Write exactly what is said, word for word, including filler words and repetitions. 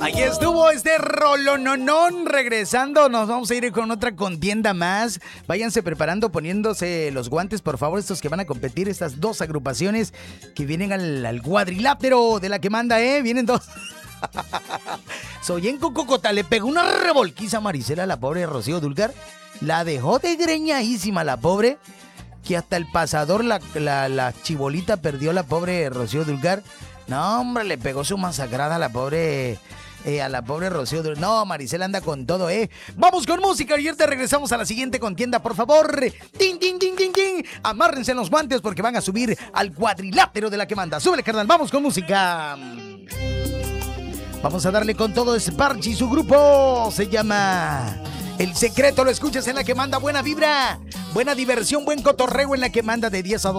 Ahí estuvo este rolononón. Regresando, nos vamos a ir con otra contienda más. Váyanse preparando, poniéndose los guantes, por favor, estos que van a competir, estas dos agrupaciones que vienen al, al cuadrilátero de la que manda, ¿eh? Vienen dos. Soyenco Cocota le pegó una revolquiza a Marisela, la pobre Rocío Dúrcal. La dejó de greñadísima, la pobre, que hasta el pasador, la, la, la chibolita perdió, la pobre Rocío Dúrcal. No, hombre, le pegó su masacrada a la pobre... Eh, a la pobre Rocío Dúrcal. No, Marisela anda con todo, ¿eh? Vamos con música y ahorita regresamos a la siguiente contienda, por favor. ¡Tin, tin, tin, tin, tin! Amárrense en los guantes porque van a subir al cuadrilátero de la que manda. Súbele, carnal, vamos con música. Vamos a darle con todo. Sparchi y su grupo se llama El Secreto. Lo escuchas en la que manda. Buena vibra, buena diversión, buen cotorreo en la que manda de diez a dos.